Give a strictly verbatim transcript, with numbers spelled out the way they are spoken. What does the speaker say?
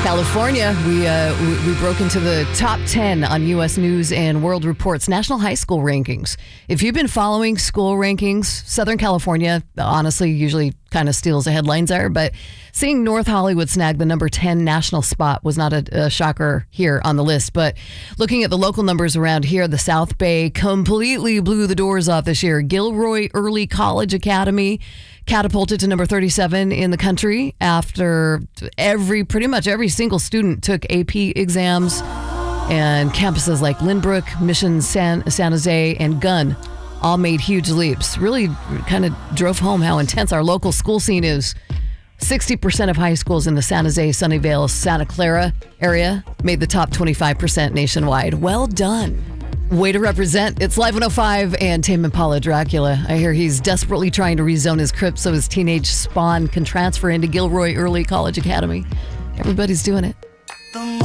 California, we, uh, we we broke into the top ten on U S News and World Report's national high school rankings. If you've been following school rankings, Southern California, honestly, usually kind of steals the headlines there. But seeing North Hollywood snag the number ten national spot was not a, a shocker here on the list. But looking at the local numbers around here, the South Bay completely blew the doors off this year. Gilroy Early College Academy catapulted to number thirty-seven in the country after every, pretty much every single student took A P exams, and campuses like Lynbrook, Mission San, San Jose, and Gunn all made huge leaps. Really kind of drove home how intense our local school scene is. sixty percent of high schools in the San Jose, Sunnyvale, Santa Clara area made the top twenty-five percent nationwide. Well done. Way to represent. It's Live one oh five and Tame Impala Dracula. I hear he's desperately trying to rezone his crypt so his teenage spawn can transfer into Gilroy Early College Academy. Everybody's doing it.